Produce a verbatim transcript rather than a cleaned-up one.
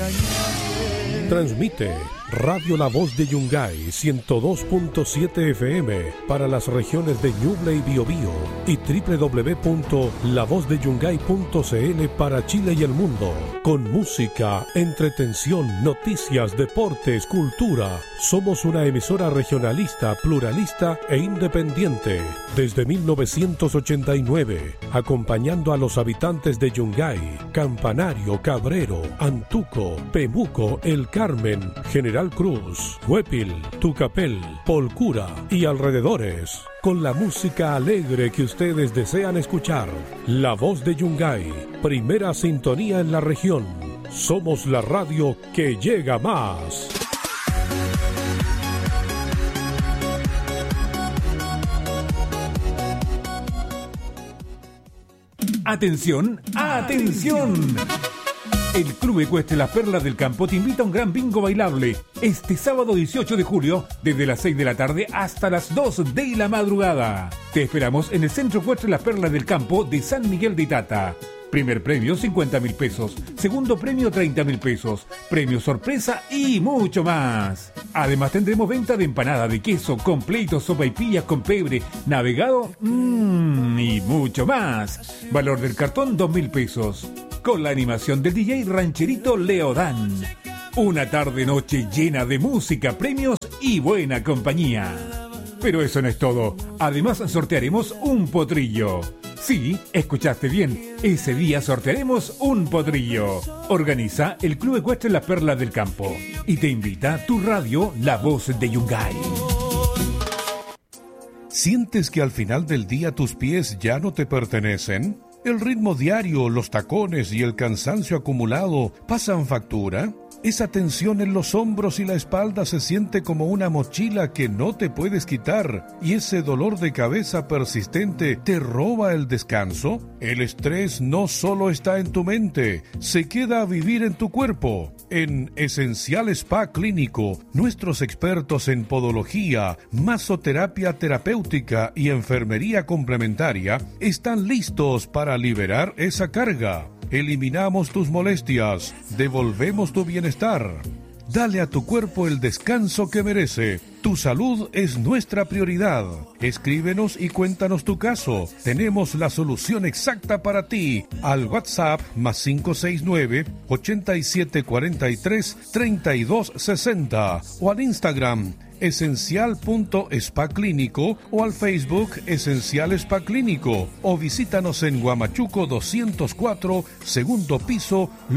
Transmite Radio La Voz de Yungay ciento dos punto siete F M para las regiones de Ñuble y Biobío y doble u doble u doble u punto la voz de yungay punto c l para Chile y el mundo, con música, entretención, noticias, deportes, cultura. Somos una emisora regionalista, pluralista e independiente desde mil novecientos ochenta y nueve, acompañando a los habitantes de Yungay, Campanario, Cabrero, Antuco, Pemuco, El Carmen, General Cruz, Huépil, Tucapel, Polcura y alrededores, con la música alegre que ustedes desean escuchar. La Voz de Yungay, primera sintonía en la región. Somos la radio que llega más. Atención, atención. El Club Ecuestre Las Perlas del Campo te invita a un gran bingo bailable este sábado dieciocho de julio desde las seis de la tarde hasta las dos de la madrugada. Te esperamos en el Centro Ecuestre Las Perlas del Campo de San Miguel de Itata. Primer premio cincuenta mil pesos, segundo premio treinta mil pesos, premio sorpresa y mucho más. Además tendremos venta de empanada de queso, completo, sopaipillas con pebre, navegado mmm, y mucho más. Valor del cartón dos mil pesos. Con la animación del D J Rancherito Leodán. Una tarde-noche llena de música, premios y buena compañía. Pero eso no es todo. Además sortearemos un potrillo. Sí, escuchaste bien. Ese día sortearemos un potrillo. Organiza el Club Ecuestre Las Perlas del Campo. Y te invita tu radio La Voz de Yungay. ¿Sientes que al final del día tus pies ya no te pertenecen? ¿El ritmo diario, los tacones y el cansancio acumulado pasan factura? Esa tensión en los hombros y la espalda se siente como una mochila que no te puedes quitar, y ese dolor de cabeza persistente te roba el descanso. El estrés no solo está en tu mente, se queda a vivir en tu cuerpo. En Esencial Spa Clínico, nuestros expertos en podología, masoterapia terapéutica y enfermería complementaria están listos para liberar esa carga. Eliminamos tus molestias, devolvemos tu bienestar. Dale a tu cuerpo el descanso que merece. Tu salud es nuestra prioridad. Escríbenos y cuéntanos tu caso. Tenemos la solución exacta para ti. Al WhatsApp más cinco seis nueve, ochenta y siete cuarenta y tres, treinta y dos sesenta o al Instagram esencial punto spa clínico o al Facebook Esencial Spa Clínico o visítanos en Huamachuco doscientos cuatro, segundo piso,